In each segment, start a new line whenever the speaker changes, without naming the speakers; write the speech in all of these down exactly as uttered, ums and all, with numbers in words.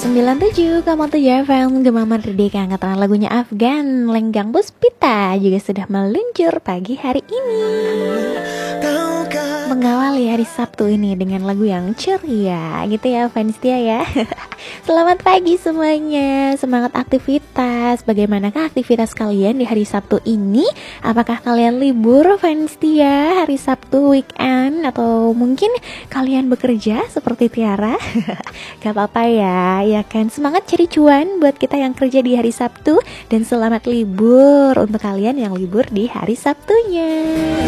sembilan tujuh koma tujuh F M Gema Merdeka, angkatan lagunya Afgan Lenggang Puspita juga sudah meluncur pagi hari ini, mengawali hari Sabtu ini dengan lagu yang ceria gitu ya fans dia ya. Selamat pagi semuanya, semangat aktivitas. Bagaimanakah aktivitas kalian di hari Sabtu ini? Apakah kalian libur fans dia hari Sabtu weekend, atau mungkin kalian bekerja seperti Tiara? Gak apa-apa ya, ya kan, semangat cari cuan buat kita yang kerja di hari Sabtu, dan selamat libur untuk kalian yang libur di hari Sabtunya.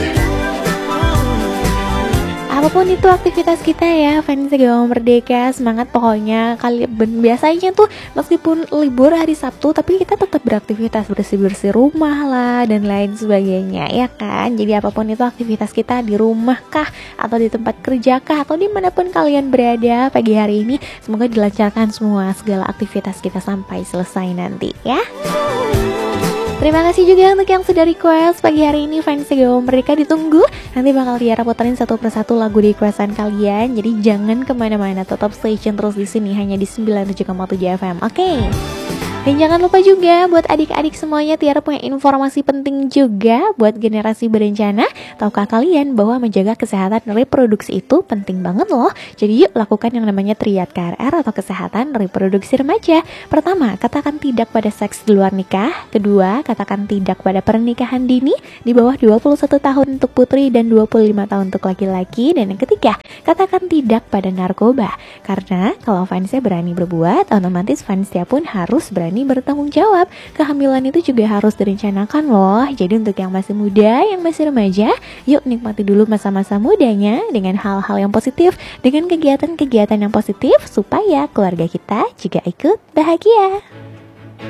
Apapun itu aktivitas kita ya fans Gema Merdeka, semangat pokoknya. Kali biasanya tuh meskipun libur hari Sabtu tapi kita tetap beraktivitas, bersih-bersih rumah lah dan lain sebagainya ya kan. Jadi apapun itu aktivitas kita di rumah kah, atau di tempat kerja kah, atau dimanapun kalian berada pagi hari ini, semoga dilancarkan semua segala aktivitas kita sampai selesai nanti ya. Terima kasih juga untuk yang sudah request pagi hari ini fans Gema Merdeka, ditunggu. Nanti bakal Tiara puterin satu persatu lagu requestan kalian. Jadi jangan kemana-mana, tetap stay tune terus di sini hanya di sembilan puluh tujuh koma tujuh F M. Oke. Okay? Dan jangan lupa juga buat adik-adik semuanya, Tiara punya informasi penting juga buat generasi berencana. Tahukah kalian bahwa menjaga kesehatan reproduksi itu penting banget loh. Jadi yuk lakukan yang namanya Triad K R R atau kesehatan reproduksi remaja. Pertama, katakan tidak pada seks di luar nikah. Kedua, katakan tidak pada pernikahan dini di bawah dua puluh satu tahun untuk putri dan dua puluh lima tahun untuk laki-laki. Dan yang ketiga, katakan tidak pada narkoba. Karena kalau fansnya berani berbuat, otomatis fansnya pun harus berani bertanggung jawab. Kehamilan itu juga harus direncanakan loh. Jadi untuk yang masih muda, yang masih remaja, yuk nikmati dulu masa-masa mudanya dengan hal-hal yang positif, dengan kegiatan-kegiatan yang positif, supaya keluarga kita juga ikut bahagia.